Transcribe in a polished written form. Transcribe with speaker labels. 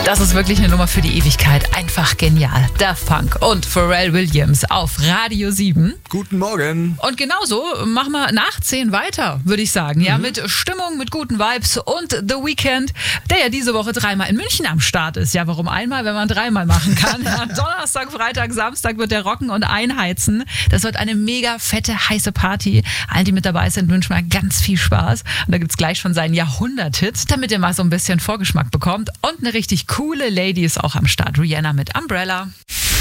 Speaker 1: Das ist wirklich eine Nummer für die Ewigkeit. Einfach genial. Daft Punk und Pharrell Williams auf Radio 7.
Speaker 2: Guten Morgen.
Speaker 1: Und genauso machen wir nach 10 weiter, würde ich sagen. Ja, mit Stimmung, mit guten Vibes und The Weeknd, der ja diese Woche 3-mal in München am Start ist. Ja, warum einmal, wenn man 3-mal machen kann? Ja, Donnerstag, Freitag, Samstag wird der rocken und einheizen. Das wird eine mega fette, heiße Party. Allen, die mit dabei sind, wünschen wir ganz viel Spaß. Und da gibt's gleich schon seinen Jahrhundert-Hit, damit ihr mal so ein bisschen Vorgeschmack bekommt. Und eine richtig coole Lady ist auch am Start. Rihanna mit Umbrella.